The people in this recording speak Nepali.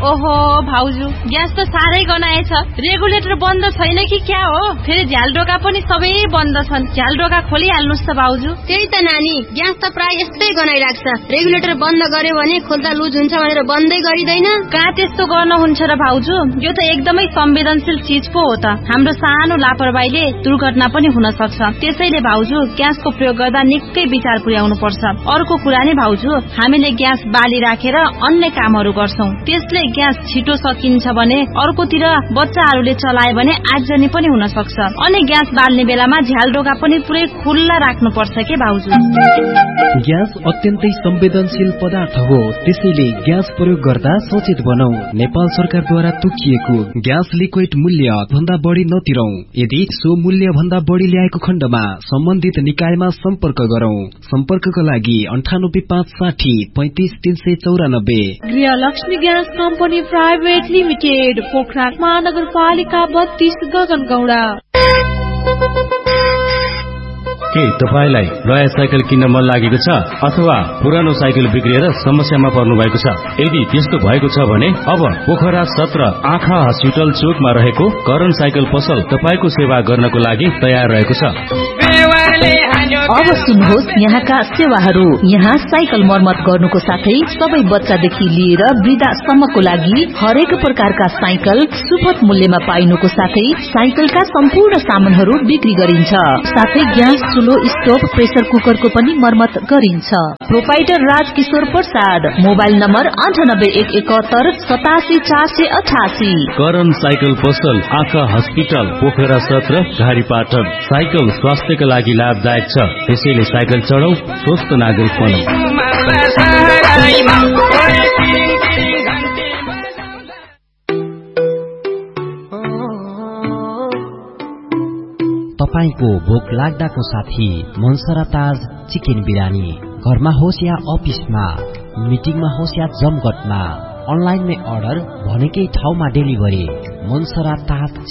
ओहो भाउजू, ग्यास त साह्रै गनाएछ। रेगुलेटर बन्द छैन कि क्या हो? फेरि झ्यालडोका पनि सबै बन्द छन्। झ्यालडोका खोलिहाल्नुस् त भाउजू। त्यही त नानी, ग्यास त प्राय यस्तै गनाइराख्छ। रेगुलेटर बन्द गर्यो भने खोल्दा लुज हुन्छ भनेर बन्दै गरिदैन। कहाँ त्यस्तो गर्न हुन्छ र भाउजू? यो त एकदमै संवेदनशील चीज पो हो त। हाम्रो सानो लापरवाहीले दुर्घटना पनि हुन सक्छ। त्यसैले भाउजू, ग्यासको प्रयोग गर्दा निकै विचार पुर्याउनु पर्छ। अर्को कुरा नि भाउजू, हामीले ग्यास बाली राखेर अन्य कामहरू गर्छौं। त्यसले ग्यास छिटो सकिन्छ भने अर्कोतिर बच्चाहरूले चलाए भने आगजनी पनि हुन सक्छ। अनि ग्यास बाल्ने बेलामा झ्यालडोका पनि पुरै खुल्ला राख्नु पर्छ के भाउजू? ग्यास अत्यन्तै संवेदनशील पदार्थ हो, त्यसैले ग्यास प्रयोग गर्दा सचेत बनौ। नेपाल सरकारद्वारा तोकिएको ग्यास लिक्विड मूल्य भन्दा बढी नतिरौ। यदि सो मूल्य भन्दा बढी ल्याएको खण्डमा सम्बन्धित निकायमा सम्पर्क गरौं। सम्पर्कका लागि 9856035394। गृहलक्ष्मी gas company private limited, Pokhara महानगरपालिका 32, गगनगौडा। के तपाईलाई नयाँ साइकल किन्न मन लागेको छ अथवा पुरानो साइकल बिग्रिएर समस्यामा पर्नु भएको छ? यदि त्यस्तो भएको छ भने अब पोखरा 17 आँखा हस्पिटल चोकमा रहेको करण साइकल पसल तपाईको सेवा गर्नको लागि तयार रहेको छ। अब सुन्नुहोस् यहाँका सेवाहरू। यहाँ साइकल मर्मत गर्नुको साथै सबै बच्चादेखि लिएर वृद्धासम्मको लागि हरेक प्रकारका साइकल सुपथ मूल्यमा पाइनुको साथै साइकलका सम्पूर्ण सामानहरू बिक्री गरिन्छ। साथै ग्यास चुलो, स्टोभ, प्रेसर कुकरको पनि मर्मत गरिन्छ। Proprietor Rajkishore Prasad, mobile number 9871787488। Karan cycle पसल आँखा हस्पिटल पोखरा 17 घारीपाटन। साइकल स्वास्थ्यका लागि लाभदायक छ, त्यसैले साइकल चढाउ, स्वस्थ नागरिक बनौ। तपाईको भोक लाग्दाको साथी मनसरा ताज चिकन बिरानी। घरमा होस् या अफिसमा, मिटिङमा होस् या जमघटमा, अनलाइनमै अर्डर, भनेकै ठाउँमा डेलिभरी। मनसरा ताज